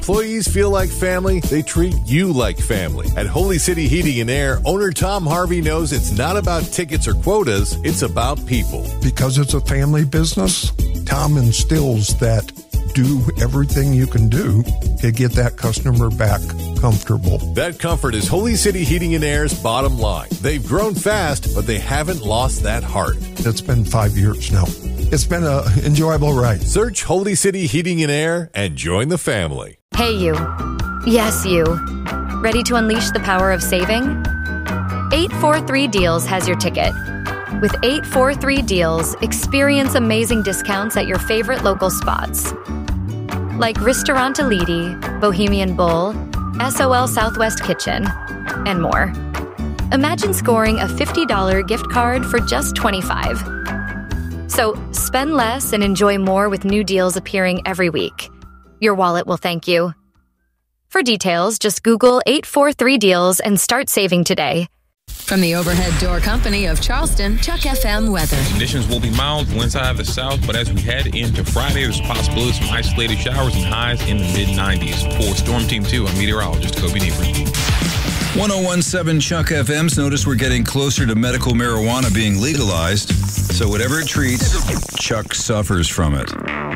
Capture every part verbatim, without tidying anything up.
Employees feel like family, they treat you like family. At Holy City Heating and Air, owner Tom Harvey knows it's not about tickets or quotas, it's about people. Because it's a family business, Tom instills that do everything you can do to get that customer back comfortable. That comfort is Holy City Heating and Air's bottom line. They've grown fast, but they haven't lost that heart. It's been five years now. It's been an enjoyable ride. Search Holy City Heating and Air and join the family. Hey, you. Yes, you. Ready to unleash the power of saving? eight forty-three Deals has your ticket. With eight forty-three Deals, experience amazing discounts at your favorite local spots. Like Ristorante Lidi, Bohemian Bull, S O L Southwest Kitchen, and more. Imagine scoring a fifty dollars gift card for just twenty-five dollars. So spend less and enjoy more with new deals appearing every week. Your wallet will thank you. For details, just Google eight forty-three Deals and start saving today. From the Overhead Door Company of Charleston, Chuck F M weather. Conditions will be mild, winds out of the south, but as we head into Friday, there's a possibility of some isolated showers and highs in the mid nineties. For Storm Team two, I'm meteorologist Kobe Neighbor. one oh one point seven Chuck F M's notice we're getting closer to medical marijuana being legalized. So whatever it treats, Chuck suffers from it.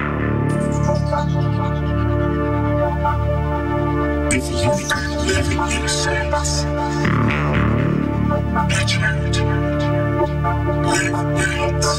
If you live in your sense, that's right. Live